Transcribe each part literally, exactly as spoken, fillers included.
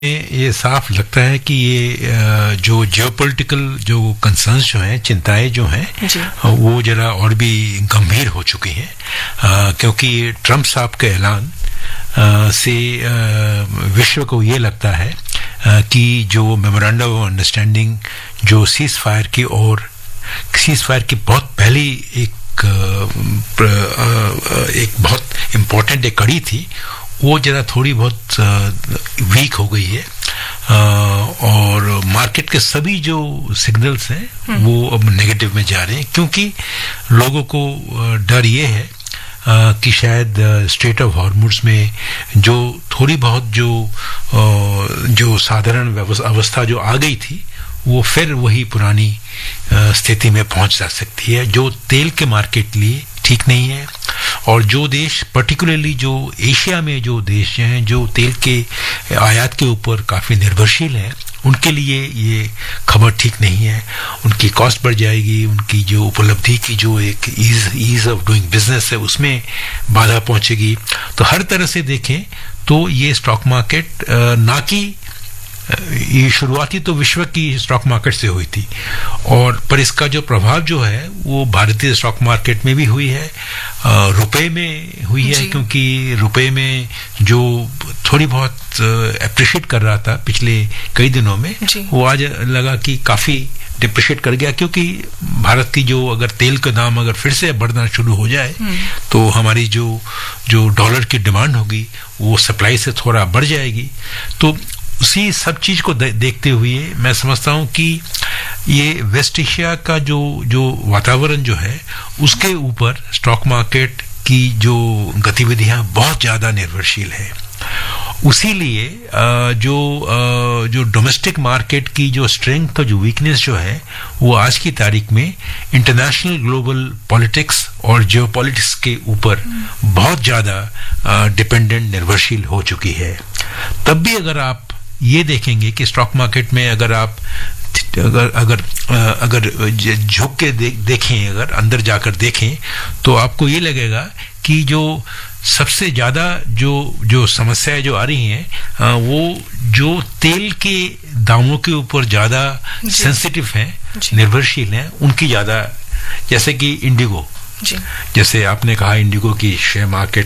ये साफ लगता है कि ये जो जियोपॉलिटिकल जो कंसर्न्स जो हैं, चिंताएं जो हैं, वो जरा और भी गंभीर हो चुकी हैं, क्योंकि ट्रंप साहब के ऐलान से विश्व को ये लगता है कि जो मेमोरेंडम ऑफ अंडरस्टैंडिंग जो सीज फायर की और सीज फायर की बहुत पहली एक एक बहुत इम्पोर्टेंट एक कड़ी थी, वो जरा थोड़ी बहुत वीक हो गई है, और मार्केट के सभी जो सिग्नल्स हैं वो अब नेगेटिव में जा रहे हैं, क्योंकि लोगों को डर ये है कि शायद स्ट्रेट ऑफ हॉर्मुज़ में जो थोड़ी बहुत जो जो साधारण अवस्था जो आ गई थी, वो फिर वही पुरानी स्थिति में पहुंच जा सकती है, जो तेल के मार्केट लिए ठीक नहीं है। और जो देश पर्टिकुलरली जो एशिया में जो देश हैं जो तेल के आयात के ऊपर काफ़ी निर्भरशील हैं, उनके लिए ये खबर ठीक नहीं है। उनकी कॉस्ट बढ़ जाएगी, उनकी जो उपलब्धि की जो एक ease ease of doing business है उसमें बाधा पहुंचेगी। तो हर तरह से देखें तो ये स्टॉक मार्केट ना कि ये शुरुआती तो विश्व की स्टॉक मार्केट से हुई थी, और पर इसका जो प्रभाव जो है वो भारतीय स्टॉक मार्केट में भी हुई है, रुपए में हुई है, क्योंकि रुपए में जो थोड़ी बहुत अप्रिशिएट कर रहा था पिछले कई दिनों में, वो आज लगा कि काफी डिप्रिशिएट कर गया, क्योंकि भारत की जो अगर तेल का दाम अगर फिर से बढ़ना शुरू हो जाए तो हमारी जो जो डॉलर की डिमांड होगी वो सप्लाई से थोड़ा बढ़ जाएगी। तो उसी सब चीज को दे, देखते हुए मैं समझता हूं कि ये वेस्ट एशिया का जो जो वातावरण जो है उसके ऊपर स्टॉक मार्केट की जो गतिविधियां बहुत ज्यादा निर्भरशील है। उसी लिए जो जो डोमेस्टिक मार्केट की जो स्ट्रेंथ और जो वीकनेस जो है वो आज की तारीख में इंटरनेशनल ग्लोबल पॉलिटिक्स और जियोपॉलिटिक्स के ऊपर बहुत ज्यादा डिपेंडेंट निर्भरशील हो चुकी है। तब भी अगर आप ये देखेंगे कि स्टॉक मार्केट में अगर आप अगर अगर अगर झुक के दे, देखें अगर अंदर जाकर देखें तो आपको ये लगेगा कि जो सबसे ज्यादा जो जो समस्याएं जो आ रही हैं वो जो तेल के दामों के ऊपर ज्यादा सेंसिटिव हैं, निर्भरशील हैं, उनकी ज्यादा, जैसे कि इंडिगो, जैसे आपने कहा इंडिगो की शेयर मार्केट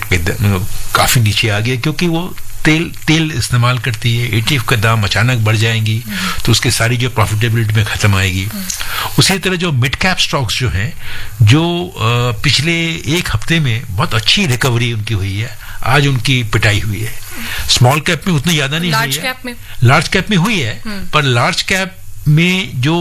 काफी नीचे आ गया क्योंकि वो तेल तेल इस्तेमाल करती है, एटीएफ का दाम अचानक बढ़ जाएंगी तो उसकी सारी जो प्रॉफिटेबिलिटी में खत्म आएगी। उसी तरह जो मिड कैप स्टॉक्स जो हैं जो पिछले एक हफ्ते में बहुत अच्छी रिकवरी उनकी हुई है, आज उनकी पिटाई हुई है। स्मॉल कैप में उतनी ज्यादा नहीं हुई है, लार्ज कैप में हुई है, पर लार्ज कैप में जो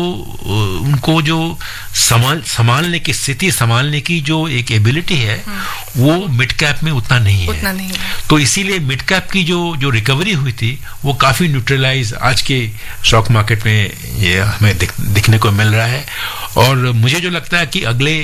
उनको जो संभाल संभालने की स्थिति संभालने की जो एक एबिलिटी है वो मिड कैप में उतना नहीं उतना है, नहीं है। तो इसीलिए मिड कैप की जो जो रिकवरी हुई थी वो काफी न्यूट्रलाइज आज के स्टॉक मार्केट में ये हमें दिख, दिखने को मिल रहा है। और मुझे जो लगता है कि अगले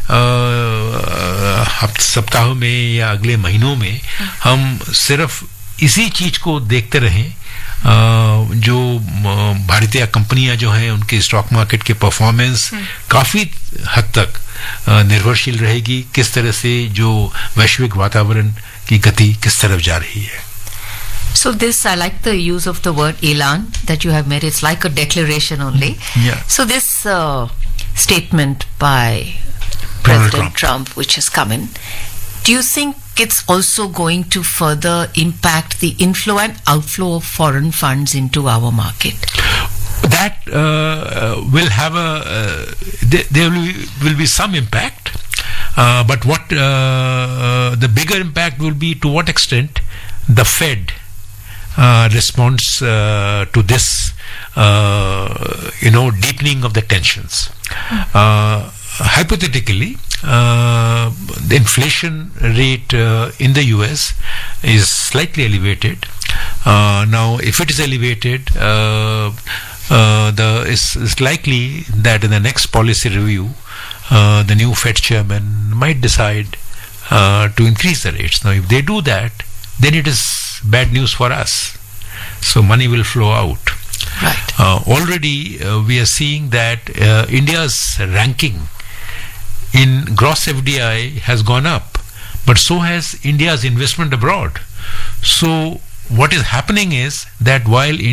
सप्ताहों में या अगले महीनों में हम सिर्फ इसी चीज को देखते रहें, जो भारतीय कंपनियां जो हैं उनके स्टॉक मार्केट के परफॉर्मेंस काफी हद तक निर्भरशील रहेगी, किस तरह से जो वैश्विक वातावरण की गति किस तरफ जा रही है। So this, I like the use of the word elan that you have made. It's like a declaration only. Yeah. So this uh, statement by President President Trump. Trump, which has come in, do you think it's also going to further impact the inflow and outflow of foreign funds into our market? That uh, will have a uh, there, there will, be, will be some impact, uh, but what uh, uh, the bigger impact will be to what extent the Fed uh, responds uh, to this uh, you know deepening of the tensions. Uh, hypothetically, uh, the inflation rate uh, in the U S is slightly elevated. Uh, now, if it is elevated, uh, uh, the it's, it's likely that in the next policy review, uh, the new Fed chairman might decide uh, to increase the rates. Now, if they do that, then it is bad news for us. So, money will flow out. Right. Uh, already, uh, we are seeing that uh, India's ranking in gross F D I has gone up, but so has India's investment abroad. So what is happening is that while